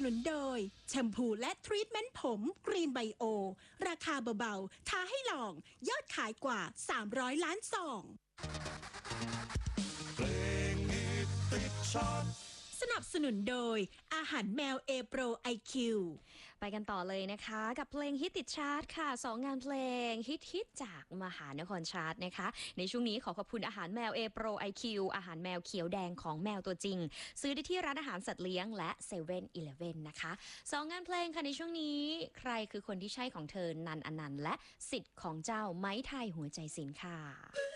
นุนโดยแชมพูและทรีทเมนต์ผมกรีนไบโอราคาเบาๆท้าให้ลองยอดขายกว่า300 ล้านซองเพลงฮิตติดชาร์ตสนับสนุนโดยอาหารแมว A Pro IQ ไปกันต่อเลยนะคะกับเพลงฮิตติดชาร์ตค่ะ2 งานเพลงฮิตจากมหานครชาร์ตนะคะในช่วงนี้ขอขอบคุณอาหารแมว A Pro IQ อาหารแมวเขียวแดงของแมวตัวจริงซื้อได้ที่ร้านอาหารสัตว์เลี้ยงและ7-Eleven นะคะ2 งานเพลงค่ะในช่วงนี้ใครคือคนที่ใช่ของเธอนันอนันต์และสิทธิ์ของเจ้าไม้ไทยหัวใจศิลป์ค่ะ